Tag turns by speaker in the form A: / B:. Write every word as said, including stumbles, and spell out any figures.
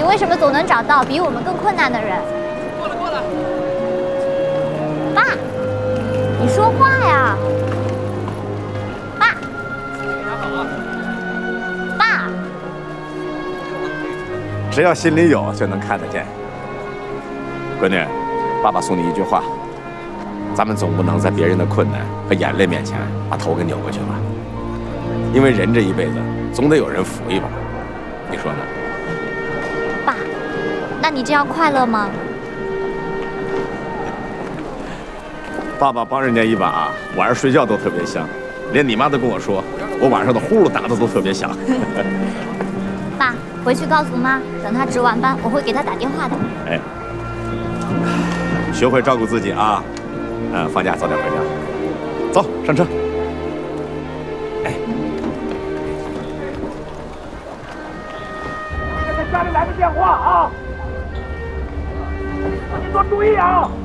A: 为什么总能找到比我们更困难的人？
B: 过来过来。
A: 爸，你说话呀！爸。
B: 拿好啊。
A: 爸。
C: 只要心里有，就能看得见。闺女，爸爸送你一句话：咱们总不能在别人的困难和眼泪面前把头给扭过去吧？因为人这一辈子总得有人扶一把，你说呢？
A: 爸，那你这样快乐吗？
C: 爸爸帮人家一把，晚上睡觉都特别香，连你妈都跟我说，我晚上的呼噜打的都特别响。
A: 爸，回去告诉妈，等她值完班，我会给她打电话的。
C: 哎，学会照顾自己啊！嗯，放假早点回家。走，上车。哎，
D: 给家里来个电话啊！你多注意啊！